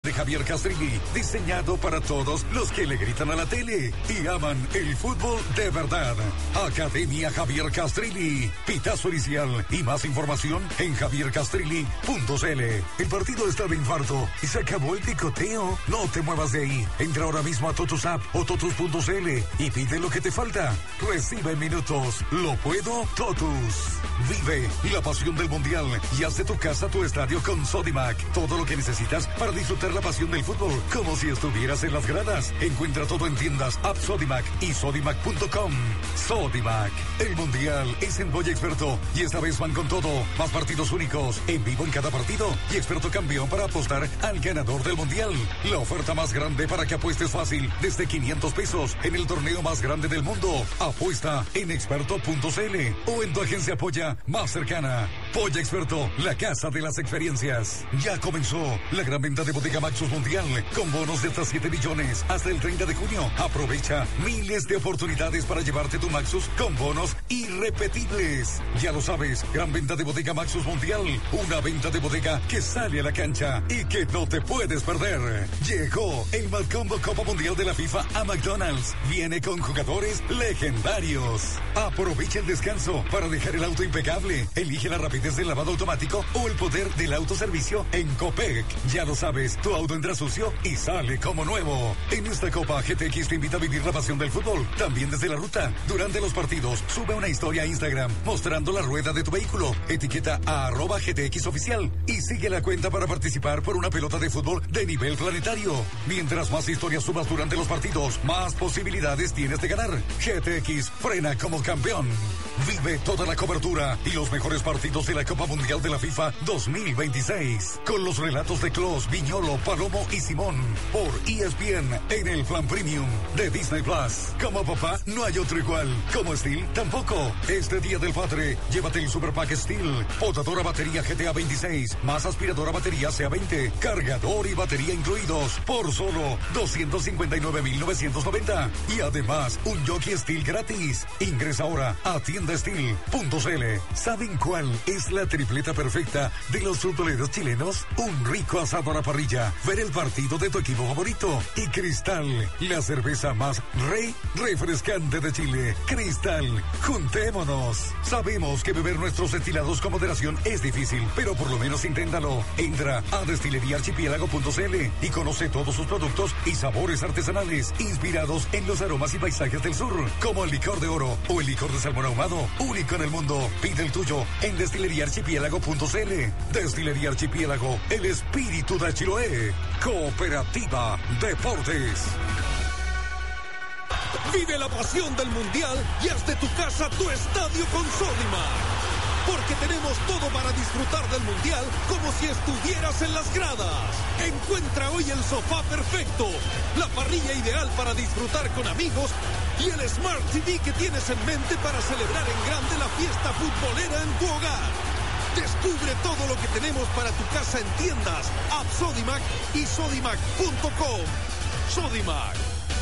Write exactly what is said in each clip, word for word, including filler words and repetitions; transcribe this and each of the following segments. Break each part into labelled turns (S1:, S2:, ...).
S1: de Javier Castrilli, diseñado para todos los que le gritan a la tele y aman el fútbol de verdad. Academia Javier Castrilli, pitazo inicial y más información en javier castrilli punto c l. El partido está de infarto y se acabó el picoteo. No te muevas de ahí. Entra ahora mismo a Totus App o totus punto c l y pide lo que te falta. Recibe en minutos. Lo puedo Totus. Vive la pasión del mundial y haz de tu casa tu estadio con Sodimac. Todo lo que necesitas para disfrutar la pasión del fútbol, como si estuvieras en las gradas. Encuentra todo en tiendas App Sodimac y sodimac punto com. Sodimac. El mundial es en Boya Experto y esta vez van con todo. Más partidos únicos, en vivo en cada partido y experto campeón para apostar al ganador del mundial. La oferta más grande para que apuestes fácil desde quinientos pesos en el torneo más grande del mundo. Apuesta en experto punto c l o en tu agencia Polla más cercana. Polla Experto, la casa de las experiencias. Ya comenzó la gran venta de Bodega Maxus Mundial con bonos de hasta siete millones hasta el treinta de junio. Aprovecha miles de oportunidades para llevarte tu Maxus con bonos irrepetibles. Ya lo sabes, gran venta de Bodega Maxus Mundial. Una venta de bodega que sale a la cancha y que no te puedes perder. Llegó el Malcombo Copa Mundial de la FIFA a McDonald's. Viene con jugadores legendarios. Aprovecha el descanso para dejar el auto impecable. Elige la rapidez del lavado automático o el poder del autoservicio en Copec. Ya lo sabes, tu auto entra sucio y sale como nuevo. En esta Copa G T X te invita a vivir la pasión del fútbol, también desde la ruta. Durante los partidos, sube una historia a Instagram mostrando la rueda de tu vehículo. Etiqueta a arroba G T X oficial y sigue la cuenta para participar por una pelota de fútbol de nivel planetario. Mientras más historias subas durante los partidos, más posibilidades tienes de ganar. G T X frena como campeón. Vive toda la cobertura y los mejores partidos de la Copa Mundial de la FIFA dos mil veintiséis. Con los relatos de Klos, Viñolo, Palomo y Simón. Por E S P N en el plan premium de Disney Plus. Como papá, no hay otro igual. Como Steel, tampoco. Este día del padre, llévate el Super Pack Steel. Potadora batería G T A veintiséis. Más aspiradora batería C A veinte. Cargador y batería incluidos. Por solo doscientos cincuenta y nueve mil novecientos noventa. Y además, un jockey Steel gratis. Ingresa ahora a tienda steel punto c l. ¿Saben cuál es la tripleta perfecta de los futboleros chilenos? Un rico asado a la parrilla, ver el partido de tu equipo favorito y Cristal, la cerveza más re refrescante de Chile. Cristal, juntémonos. Sabemos que beber nuestros destilados con moderación es difícil, pero por lo menos inténtalo. Entra a destilería archipiélago punto c l y conoce todos sus productos y sabores artesanales inspirados en los aromas y paisajes del sur, como el licor de oro o el licor de salmón ahumado, único en el mundo. Pide el tuyo en destilería archipiélago punto c l. Destilería Archipiélago, el espíritu de Chiloé. Cooperativa Deportes.
S2: Vive la pasión del mundial y haz de tu casa tu estadio con Sodimac. Porque tenemos todo para disfrutar del mundial como si estuvieras en las gradas. Encuentra hoy el sofá perfecto, la parrilla ideal para disfrutar con amigos y el Smart T V que tienes en mente para celebrar en grande la fiesta futbolera en tu hogar. Descubre todo lo que tenemos para tu casa en tiendas, App Sodimac y sodimac punto com. Sodimac.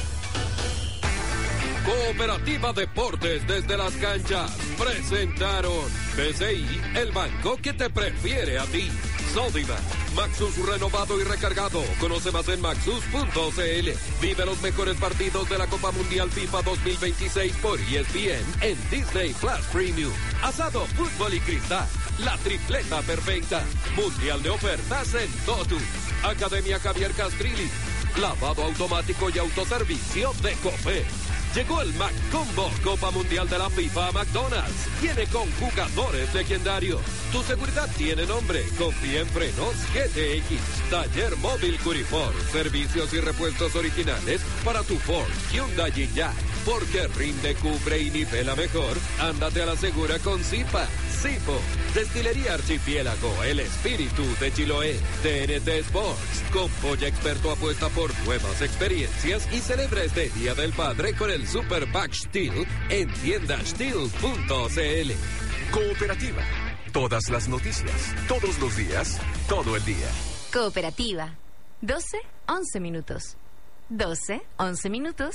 S3: Cooperativa Deportes desde las canchas presentaron B C I, el banco que te prefiere a ti. Sodimac, Maxus renovado y recargado. Conoce más en maxus punto c l. Vive los mejores partidos de la Copa Mundial FIFA dos mil veintiséis por E S P N en Disney Plus Premium. Asado, fútbol y cristal. La tripleta perfecta. Mundial de ofertas en Totus. Academia Javier Castrilli. Lavado automático y autoservicio de Copec. Llegó el Mac Combo Copa Mundial de la FIFA a McDonald's. Viene con jugadores legendarios. Tu seguridad tiene nombre. Confía en frenos G T X. Taller móvil Curifor. Servicios y repuestos originales para tu Ford, Hyundai y Jack. Porque rinde, cubre y nivela mejor. Ándate a la segura con Zipa. Zipo. Destilería Archipiélago. El espíritu de Chiloé. T N T Sports. Con Polla Experto apuesta por nuevas experiencias y celebra este Día del Padre con el Super Pack Steel en tienda steel punto c l.
S4: Cooperativa. Todas las noticias, todos los días, todo el día.
S5: Cooperativa. doce, once minutos. doce, once minutos.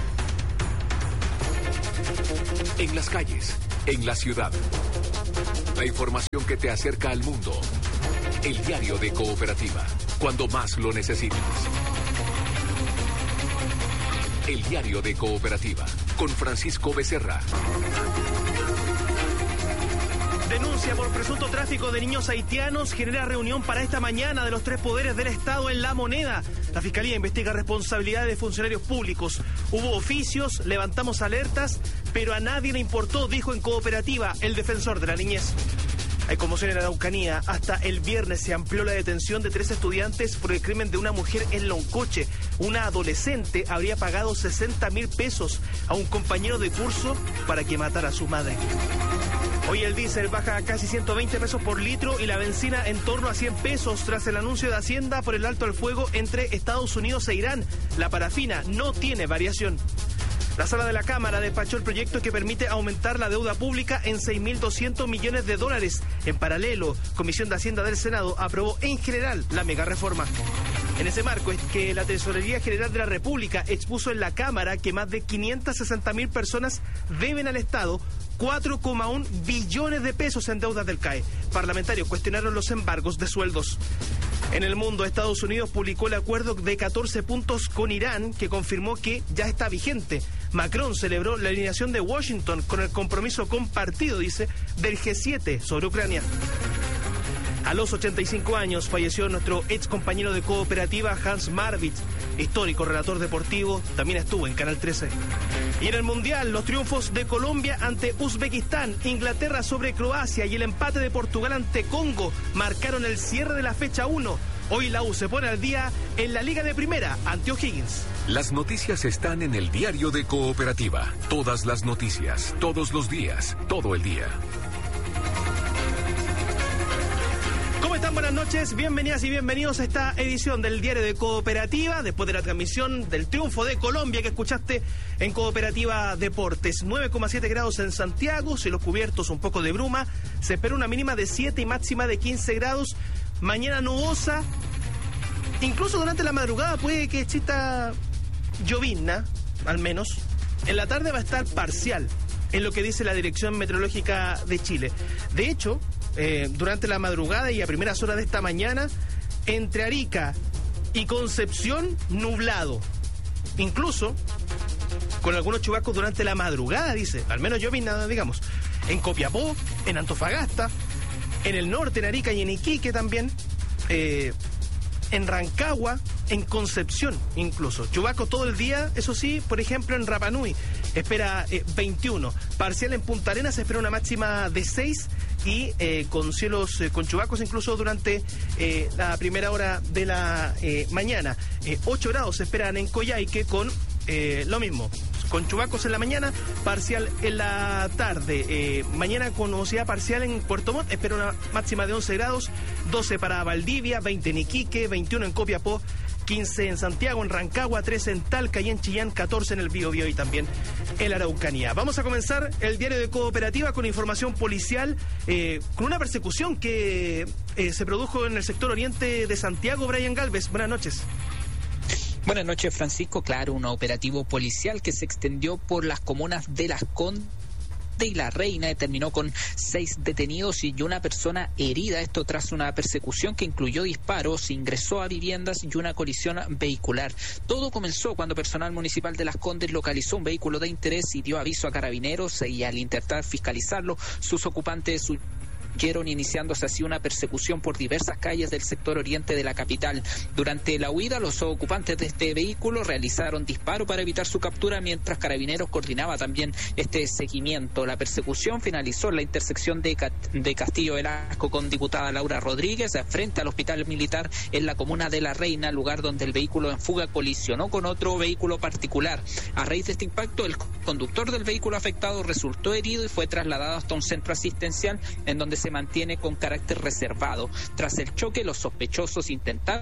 S4: En las calles, en la ciudad. La información que te acerca al mundo. El diario de Cooperativa. Cuando más lo necesites. El diario de Cooperativa. Con Francisco Becerra.
S6: Denuncia por presunto tráfico de niños haitianos genera reunión para esta mañana de los tres poderes del Estado en La Moneda. La Fiscalía investiga responsabilidades de funcionarios públicos. Hubo oficios, levantamos alertas, pero a nadie le importó, dijo en Cooperativa el defensor de la niñez. Hay conmoción en la Araucanía. Hasta el viernes se amplió la detención de tres estudiantes por el crimen de una mujer en Loncoche. Una adolescente habría pagado sesenta mil pesos a un compañero de curso para que matara a su madre. Hoy el diésel baja a casi ciento veinte pesos por litro y la benzina en torno a cien pesos tras el anuncio de Hacienda por el alto al fuego entre Estados Unidos e Irán. La parafina no tiene variación. La sala de la Cámara despachó el proyecto que permite aumentar la deuda pública en seis mil doscientos millones de dólares. En paralelo, Comisión de Hacienda del Senado aprobó en general la mega reforma. En ese marco es que la Tesorería General de la República expuso en la Cámara que más de quinientas sesenta mil personas deben al Estado cuatro coma uno billones de pesos en deudas del C A E. Parlamentarios cuestionaron los embargos de sueldos. En el mundo, Estados Unidos publicó el acuerdo de catorce puntos con Irán, que confirmó que ya está vigente. Macron celebró la alineación de Washington con el compromiso compartido, dice, del G siete sobre Ucrania. A los ochenta y cinco años falleció nuestro ex compañero de Cooperativa Hans Marwitz, histórico relator deportivo, también estuvo en Canal trece. Y en el Mundial, los triunfos de Colombia ante Uzbekistán, Inglaterra sobre Croacia y el empate de Portugal ante Congo marcaron el cierre de la fecha uno. Hoy la U se pone al día en la Liga de Primera ante O'Higgins.
S4: Las noticias están en el diario de Cooperativa. Todas las noticias, todos los días, todo el día.
S6: ¿Cómo están? Buenas noches, bienvenidas y bienvenidos a esta edición del Diario de Cooperativa, después de la transmisión del triunfo de Colombia que escuchaste en Cooperativa Deportes. nueve coma siete grados en Santiago, cielos cubiertos, un poco de bruma, se espera una mínima de siete y máxima de quince grados, mañana nubosa, incluso durante la madrugada puede que exista llovizna, al menos. En la tarde va a estar parcial, es lo que dice la Dirección Meteorológica de Chile. De hecho, Eh, durante la madrugada y a primeras horas de esta mañana, entre Arica y Concepción, nublado. Incluso con algunos chubascos durante la madrugada, dice. Al menos yo vi nada, digamos. En Copiapó, en Antofagasta, en el norte, en Arica y en Iquique también. Eh, en Rancagua, en Concepción incluso. Chubascos todo el día, eso sí, por ejemplo en Rapa Nui espera eh, veintiuno. Parcial en Punta Arenas se espera una máxima de seis y eh, con cielos, eh, con chubascos incluso durante eh, la primera hora de la eh, mañana. Eh, ocho grados se esperan en Coyhaique con eh, lo mismo, con chubascos en la mañana, parcial en la tarde. Eh, mañana con nubosidad parcial en Puerto Montt, espera una máxima de once grados, doce para Valdivia, veinte en Iquique, veintiuno en Copiapó, quince en Santiago, en Rancagua, trece en Talca y en Chillán, catorce en el Biobío y también en la Araucanía. Vamos a comenzar el Diario de Cooperativa con información policial, eh, con una persecución que eh, se produjo en el sector oriente de Santiago. Brian Galvez, buenas noches.
S7: Buenas noches, Francisco. Claro, un operativo policial que se extendió por las comunas de Las Condes y La Reina, terminó con seis detenidos y una persona herida, esto tras una persecución que incluyó disparos, ingresó a viviendas y una colisión vehicular. Todo comenzó cuando personal municipal de Las Condes localizó un vehículo de interés y dio aviso a carabineros, y al intentar fiscalizarlo, sus ocupantes huyeron, iniciándose así una persecución por diversas calles del sector oriente de la capital. Durante la huida, los ocupantes de este vehículo realizaron disparo para evitar su captura, mientras Carabineros coordinaba también este seguimiento. La persecución finalizó en la intersección de, de Castillo Velasco con diputada Laura Rodríguez, frente al hospital militar en la comuna de La Reina, lugar donde el vehículo en fuga colisionó con otro vehículo particular. A raíz de este impacto, el conductor del vehículo afectado resultó herido y fue trasladado hasta un centro asistencial en donde se mantiene con carácter reservado. Tras el choque, los sospechosos intentaron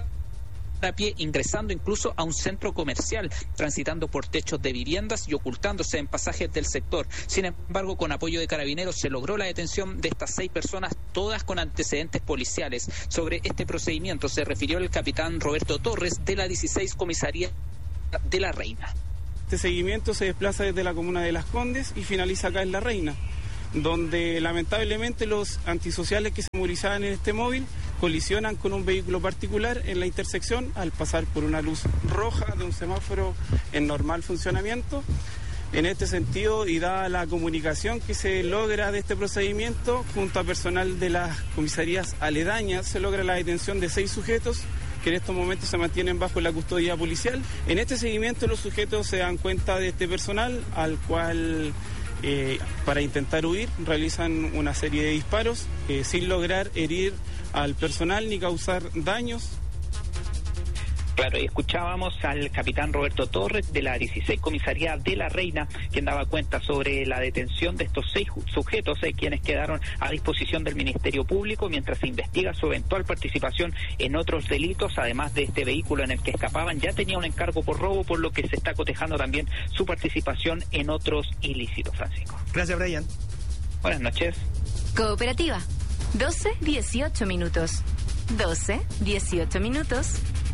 S7: a pie, ingresando incluso a un centro comercial, transitando por techos de viviendas y ocultándose en pasajes del sector. Sin embargo, con apoyo de Carabineros se logró la detención de estas seis personas, todas con antecedentes policiales. Sobre este procedimiento se refirió el capitán Roberto Torres de la dieciséis Comisaría de La Reina.
S8: Este seguimiento se desplaza desde la comuna de Las Condes y finaliza acá en La Reina. donde lamentablemente los antisociales que se movilizaban en este móvil colisionan con un vehículo particular en la intersección al pasar por una luz roja de un semáforo en normal funcionamiento. En este sentido, y dada la comunicación que se logra de este procedimiento, junto a personal de las comisarías aledañas, se logra la detención de seis sujetos que en estos momentos se mantienen bajo la custodia policial. En este seguimiento los sujetos se dan cuenta de este personal, al cual, eh, para intentar huir, realizan una serie de disparos, eh, sin lograr herir al personal ni causar daños.
S7: Claro, y escuchábamos al capitán Roberto Torres de la dieciséis Comisaría de la Reina, quien daba cuenta sobre la detención de estos seis sujetos, eh, quienes quedaron a disposición del Ministerio Público mientras se investiga su eventual participación en otros delitos, además de este vehículo en el que escapaban. Ya tenía un encargo por robo, por lo que se está cotejando también su participación en otros ilícitos, Francisco.
S6: Gracias, Brian.
S7: Buenas noches.
S5: Cooperativa, doce dieciocho minutos. doce dieciocho minutos.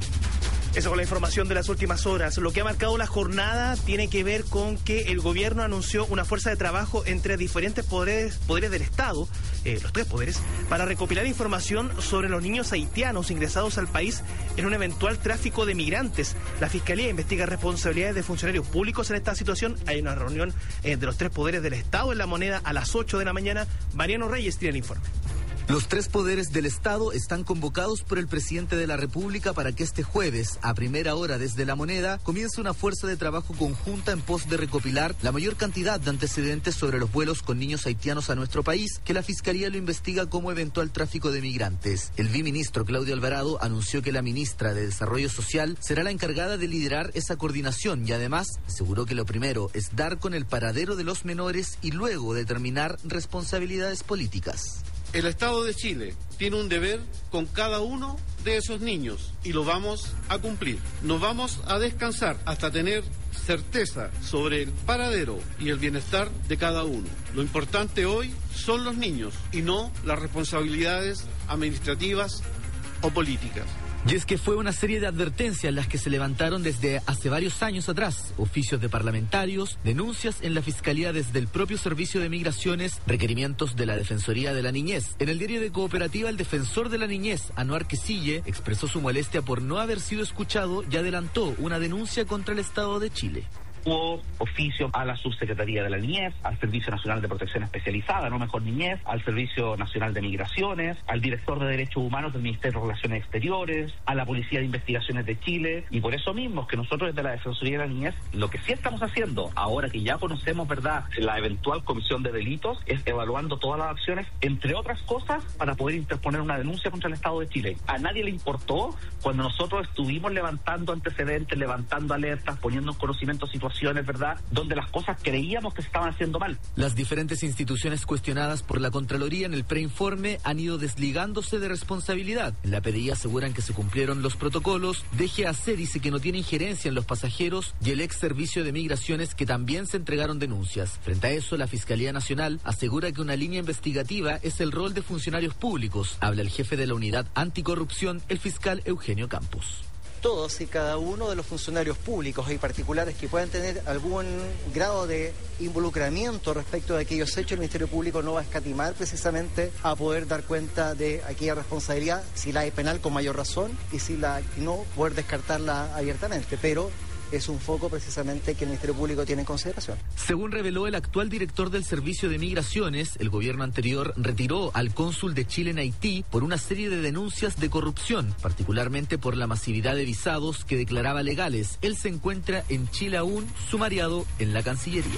S6: Eso con la información de las últimas horas. Lo que ha marcado la jornada tiene que ver con que el gobierno anunció una fuerza de trabajo entre diferentes poderes, poderes del Estado, eh, los tres poderes, para recopilar información sobre los niños haitianos ingresados al país en un eventual tráfico de migrantes. La Fiscalía investiga responsabilidades de funcionarios públicos en esta situación. Hay una reunión eh, de los tres poderes del Estado en La Moneda a las ocho de la mañana. Mariano Reyes tiene el informe.
S9: Los tres poderes del Estado están convocados por el presidente de la República para que este jueves, a primera hora desde La Moneda, comience una fuerza de trabajo conjunta en pos de recopilar la mayor cantidad de antecedentes sobre los vuelos con niños haitianos a nuestro país, que la Fiscalía lo investiga como eventual tráfico de migrantes. El viceministro Claudio Alvarado anunció que la ministra de Desarrollo Social será la encargada de liderar esa coordinación y además aseguró que lo primero es dar con el paradero de los menores y luego determinar responsabilidades políticas.
S10: El Estado de Chile tiene un deber con cada uno de esos niños y lo vamos a cumplir. Nos vamos a descansar hasta tener certeza sobre el paradero y el bienestar de cada uno. Lo importante hoy son los niños y no las responsabilidades administrativas o políticas.
S9: Y es que fue una serie de advertencias las que se levantaron desde hace varios años atrás. Oficios de parlamentarios, denuncias en la Fiscalía desde el propio Servicio de Migraciones, requerimientos de la Defensoría de la Niñez. En el diario de Cooperativa, el defensor de la niñez, Anuar Quesille, expresó su molestia por no haber sido escuchado y adelantó una denuncia contra el Estado de Chile.
S11: Hubo oficio a la Subsecretaría de la Niñez, al Servicio Nacional de Protección Especializada, no mejor niñez, al Servicio Nacional de Migraciones, al Director de Derechos Humanos del Ministerio de Relaciones Exteriores, a la Policía de Investigaciones de Chile, y por eso mismo es que nosotros desde la Defensoría de la Niñez lo que sí estamos haciendo, ahora que ya conocemos, ¿verdad?, la eventual comisión de delitos, es evaluando todas las acciones, entre otras cosas, para poder interponer una denuncia contra el Estado de Chile. A nadie le importó cuando nosotros estuvimos levantando antecedentes, levantando alertas, poniendo en conocimiento situaciones, ¿verdad?, donde las cosas creíamos que se estaban haciendo mal.
S9: Las diferentes instituciones cuestionadas por la Contraloría en el preinforme han ido desligándose de responsabilidad. En la P D I aseguran que se cumplieron los protocolos, D G A C dice que no tiene injerencia en los pasajeros y el ex Servicio de Migraciones que también se entregaron denuncias. Frente a eso, la Fiscalía Nacional asegura que una línea investigativa es el rol de funcionarios públicos. Habla el jefe de la Unidad Anticorrupción, el fiscal Eugenio Campos.
S12: Todos y cada uno de los funcionarios públicos y particulares que puedan tener algún grado de involucramiento respecto de aquellos hechos, el Ministerio Público no va a escatimar precisamente a poder dar cuenta de aquella responsabilidad, si la hay penal con mayor razón y si la no, poder descartarla abiertamente, pero es un foco precisamente que el Ministerio Público tiene en consideración.
S9: Según reveló el actual director del Servicio de Migraciones, el gobierno anterior retiró al cónsul de Chile en Haití por una serie de denuncias de corrupción, particularmente por la masividad de visados que declaraba legales. Él se encuentra en Chile aún, sumariado en la Cancillería.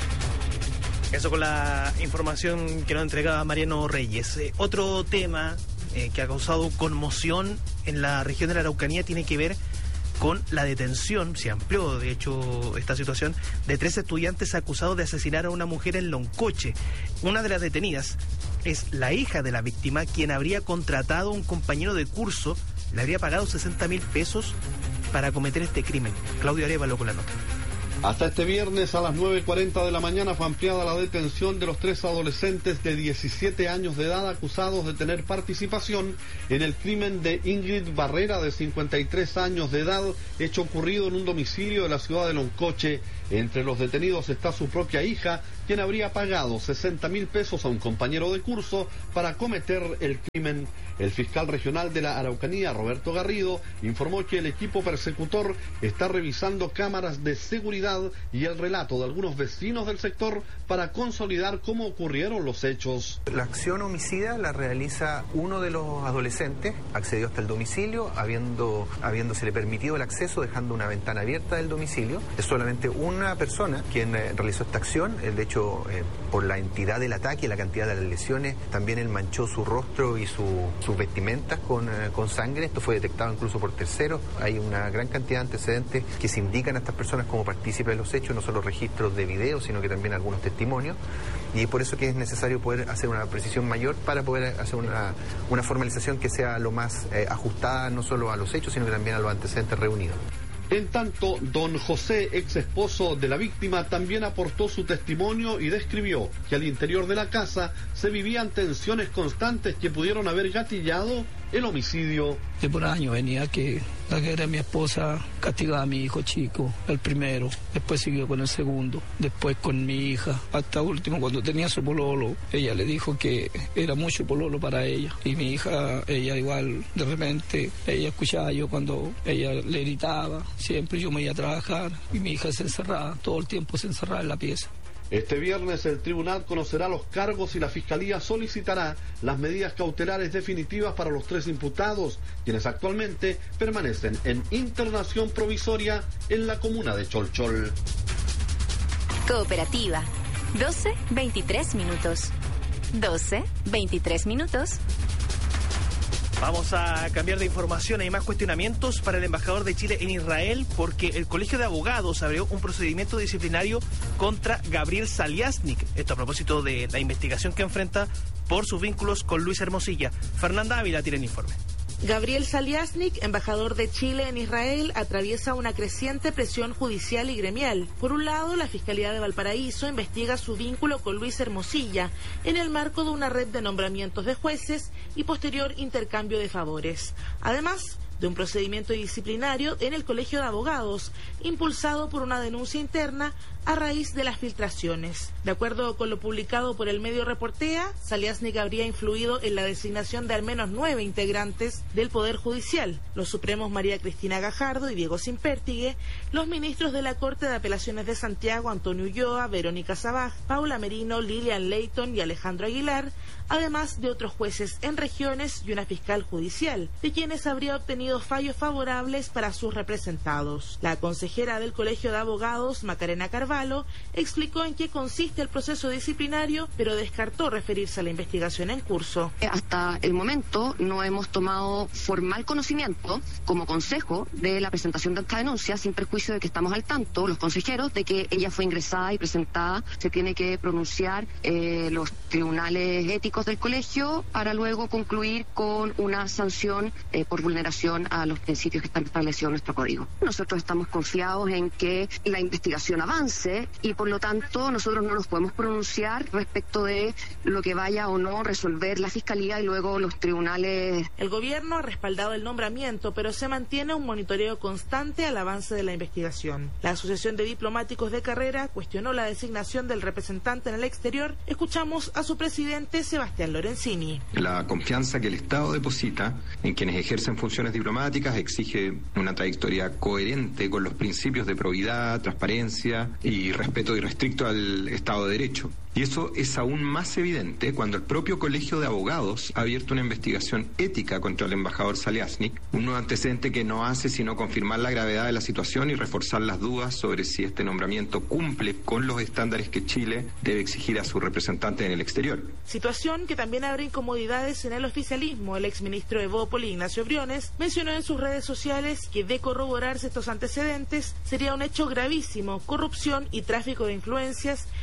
S6: Eso con la información que nos entregaba Mariano Reyes. Eh, otro tema eh, que ha causado conmoción en la región de la Araucanía tiene que ver con la detención, se amplió de hecho esta situación, de tres estudiantes acusados de asesinar a una mujer en Loncoche. Una de las detenidas es la hija de la víctima, quien habría contratado a un compañero de curso, le habría pagado sesenta mil pesos para cometer este crimen. Claudio Arevalo con la nota.
S10: Hasta este viernes a las nueve y cuarenta de la mañana fue ampliada la detención de los tres adolescentes de diecisiete años de edad acusados de tener participación en el crimen de Ingrid Barrera, de cincuenta y tres años de edad, hecho ocurrido en un domicilio de la ciudad de Loncoche. Entre los detenidos está su propia hija, quien habría pagado sesenta mil pesos a un compañero de curso para cometer el crimen. El fiscal regional de la Araucanía, Roberto Garrido, informó que el equipo persecutor está revisando cámaras de seguridad y el relato de algunos vecinos del sector para consolidar cómo ocurrieron los hechos.
S13: La acción homicida la realiza uno de los adolescentes, accedió hasta el domicilio, habiendo, habiéndosele permitido el acceso, dejando una ventana abierta del domicilio. Es solamente una persona quien eh, realizó esta acción. De hecho, eh, por la entidad del ataque y la cantidad de las lesiones, también él manchó su rostro y su, sus vestimentas con, eh, con sangre. Esto fue detectado incluso por terceros. Hay una gran cantidad de antecedentes que se indican a estas personas como partícipes de los hechos, no solo registros de video, sino que también algunos testimonios. Y por eso que es necesario poder hacer una precisión mayor para poder hacer una, una formalización que sea lo más eh, ajustada no solo a los hechos, sino que también a los antecedentes reunidos.
S10: En tanto, don José, ex esposo de la víctima, también aportó su testimonio y describió que al interior de la casa se vivían tensiones constantes que pudieron haber gatillado el homicidio.
S14: De por año venía que la que era mi esposa castigaba a mi hijo chico, el primero, después siguió con el segundo, después con mi hija, hasta último cuando tenía su pololo, ella le dijo que era mucho pololo para ella, y mi hija, ella igual, de repente, ella escuchaba yo cuando ella le gritaba, siempre yo me iba a trabajar, y mi hija se encerraba, todo el tiempo se encerraba en la pieza.
S10: Este viernes el tribunal conocerá los cargos y la fiscalía solicitará las medidas cautelares definitivas para los tres imputados, quienes actualmente permanecen en internación provisoria en la comuna de Cholchol.
S5: Cooperativa, doce veintitrés minutos. doce veintitrés minutos.
S6: Vamos a cambiar de información. Hay más cuestionamientos para el embajador de Chile en Israel porque el Colegio de Abogados abrió un procedimiento disciplinario contra Gabriel Saliasnik. Esto a propósito de la investigación que enfrenta por sus vínculos con Luis Hermosilla. Fernanda Ávila tiene el informe.
S15: Gabriel Saliasnik, embajador de Chile en Israel, atraviesa una creciente presión judicial y gremial. Por un lado, la Fiscalía de Valparaíso investiga su vínculo con Luis Hermosilla en el marco de una red de nombramientos de jueces y posterior intercambio de favores. Además de un procedimiento disciplinario en el Colegio de Abogados, impulsado por una denuncia interna a raíz de las filtraciones. De acuerdo con lo publicado por el medio Reportea, Saliasnik habría influido en la designación de al menos nueve integrantes del Poder Judicial, los supremos María Cristina Gajardo y Diego Simpértigue, los ministros de la Corte de Apelaciones de Santiago, Antonio Ulloa, Verónica Sabaj, Paula Merino, Lilian Leighton y Alejandro Aguilar, además de otros jueces en regiones y una fiscal judicial, de quienes habría obtenido fallos favorables para sus representados. La consejera del Colegio de Abogados, Macarena Carvalho, explicó en qué consiste el proceso disciplinario, pero descartó referirse a la investigación en curso.
S16: Hasta el momento no hemos tomado formal conocimiento como consejo de la presentación de esta denuncia, sin perjuicio de que estamos al tanto, los consejeros, de que ella fue ingresada y presentada. Se tiene que pronunciar eh, los tribunales éticos del colegio para luego concluir con una sanción eh, por vulneración a los principios que están establecidos en nuestro código. Nosotros estamos confiados en que la investigación avance y por lo tanto nosotros no nos podemos pronunciar respecto de lo que vaya o no resolver la Fiscalía y luego los tribunales.
S15: El gobierno ha respaldado el nombramiento, pero se mantiene un monitoreo constante al avance de la investigación. La Asociación de Diplomáticos de Carrera cuestionó la designación del representante en el exterior. Escuchamos a su presidente, Sebastián Lorenzini.
S17: La confianza que el Estado deposita en quienes ejercen funciones diplomáticas exige una trayectoria coherente con los principios de probidad, transparencia y respeto irrestricto al Estado de Derecho. Y eso es aún más evidente cuando el propio Colegio de Abogados ha abierto una investigación ética contra el embajador Saliasnik, un nuevo antecedente que no hace sino confirmar la gravedad de la situación y reforzar las dudas sobre si este nombramiento cumple con los estándares que Chile debe exigir a su representante en el exterior.
S15: Situación que también abre incomodidades en el oficialismo. El exministro de Evópoli, Ignacio Briones, mencionó en sus redes sociales que de corroborarse estos antecedentes sería un hecho gravísimo, corrupción y tráfico de influencias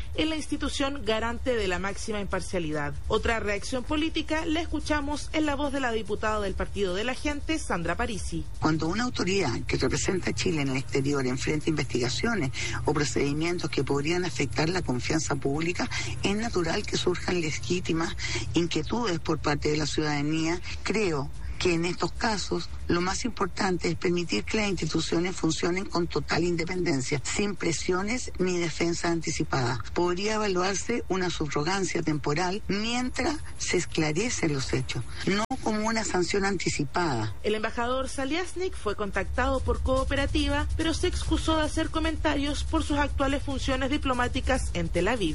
S15: en la institución garante de la máxima imparcialidad. Otra reacción política la escuchamos en la voz de la diputada del Partido de la Gente, Sandra Parisi.
S18: Cuando una autoridad que representa a Chile en el exterior enfrenta investigaciones o procedimientos que podrían afectar la confianza pública, es natural que surjan legítimas inquietudes por parte de la ciudadanía. Creo que en estos casos lo más importante es permitir que las instituciones funcionen con total independencia, sin presiones ni defensa anticipada. Podría evaluarse una subrogancia temporal mientras se esclarecen los hechos, no como una sanción anticipada.
S15: El embajador Zaliasnik fue contactado por Cooperativa, pero se excusó de hacer comentarios por sus actuales funciones diplomáticas en Tel Aviv.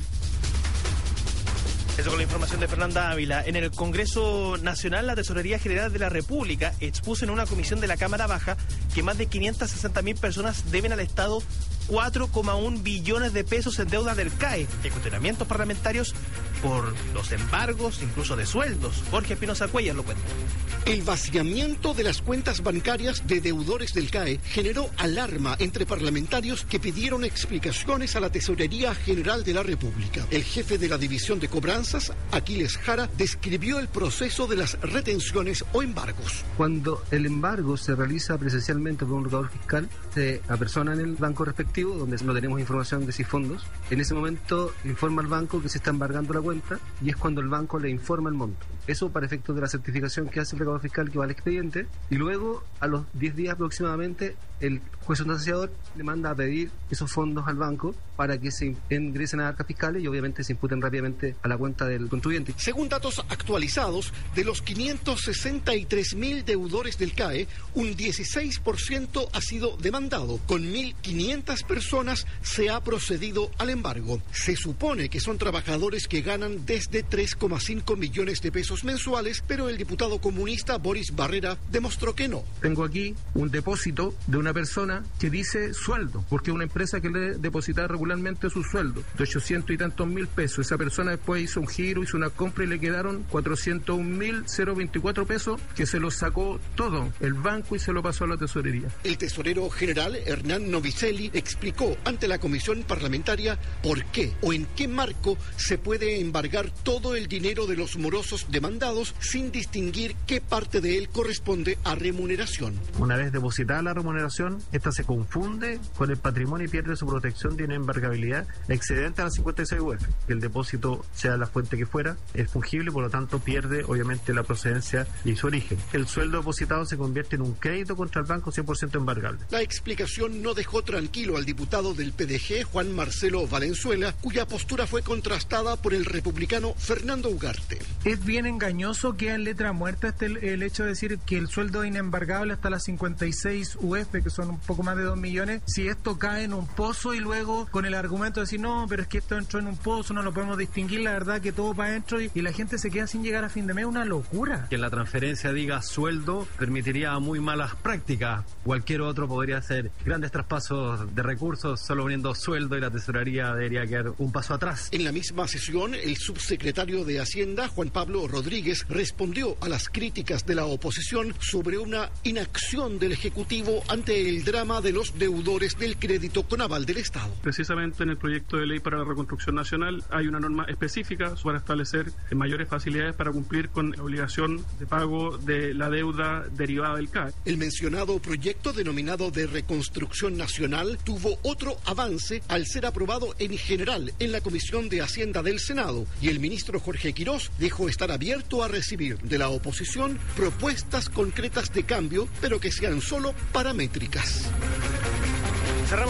S6: Eso con la información de Fernanda Ávila. En el Congreso Nacional, la Tesorería General de la República expuso en una comisión de la Cámara Baja que más de quinientas sesenta mil personas deben al Estado cuatro coma uno billones de pesos en deuda del C A E y cuestionamientos parlamentarios por los embargos, incluso de sueldos. Jorge Espinosa Cuellar lo cuenta.
S19: El vaciamiento de las cuentas bancarias de deudores del C A E generó alarma entre parlamentarios que pidieron explicaciones a la Tesorería General de la República. El jefe de la División de Cobranzas, Aquiles Jara, describió el proceso de las retenciones o embargos.
S20: Cuando el embargo se realiza presencialmente por un recaurador fiscal, se apersona en el banco respectivo, donde no tenemos información de si fondos. En ese momento informa al banco que se está embargando la cuenta y es cuando el banco le informa el monto. Eso para efectos de la certificación que hace el recaudador fiscal que va al expediente, y luego a los diez días aproximadamente el juez sentenciador le manda a pedir esos fondos al banco para que se ingresen a arcas fiscales y obviamente se imputen rápidamente a la cuenta del contribuyente.
S19: Según datos actualizados, de los quinientos sesenta y tres mil deudores del C A E, un dieciséis por ciento ha sido demandado. Con mil quinientas personas se ha procedido al embargo. Se supone que son trabajadores que ganan desde tres coma cinco millones de pesos mensuales, pero el diputado comunista Boris Barrera demostró que no.
S20: Tengo aquí un depósito de una persona que dice sueldo, porque es una empresa que le deposita regularmente su sueldo de ochocientos y tantos mil pesos. Esa persona después hizo un giro, hizo una compra y le quedaron cuatrocientos un mil veinticuatro pesos que se los sacó todo el banco y se lo pasó a la tesorería.
S19: El tesorero general Hernán Novicelli explicó ante la comisión parlamentaria por qué o en qué marco se puede embargar todo el dinero de los morosos demandados sin distinguir qué parte de él corresponde a remuneración.
S20: Una vez depositada la remuneración, esta se confunde con el patrimonio y pierde su protección de inembargabilidad excedente a las cincuenta y seis U F. Que el depósito, sea la fuente que fuera, es fungible y por lo tanto pierde obviamente la procedencia y su origen. El sueldo depositado se convierte en un crédito contra el banco cien por ciento embargable.
S19: La explicación no dejó tranquilo al diputado del P D G, Juan Marcelo Valenzuela, cuya postura fue contrastada por el republicano Fernando Ugarte.
S21: Es bien engañoso que en letra muerta esté el, el hecho de decir que el sueldo es inembargable hasta las cincuenta y seis U F, que son un poco más de dos millones, si esto cae en un pozo y luego con el argumento de decir no, pero es que esto entró en un pozo, no lo podemos distinguir, la verdad que todo va adentro y, y la gente se queda sin llegar a fin de mes, una locura.
S22: Que la transferencia diga sueldo permitiría muy malas prácticas. Cualquier otro podría hacer grandes traspasos de recursos solo poniendo sueldo y la tesorería debería quedar un paso atrás.
S19: En la misma sesión, el subsecretario de Hacienda, Juan Pablo Rodríguez, respondió a las críticas de la oposición sobre una inacción del Ejecutivo ante el drama de los deudores del crédito con aval del Estado.
S23: Precisamente en el proyecto de ley para la reconstrucción nacional hay una norma específica para establecer mayores facilidades para cumplir con la obligación de pago de la deuda derivada del C A E.
S19: El mencionado proyecto denominado de reconstrucción nacional tuvo otro avance al ser aprobado en general en la Comisión de Hacienda del Senado y el ministro Jorge Quirós dejó estar abierto a recibir de la oposición propuestas concretas de cambio, pero que sean solo paramétricas.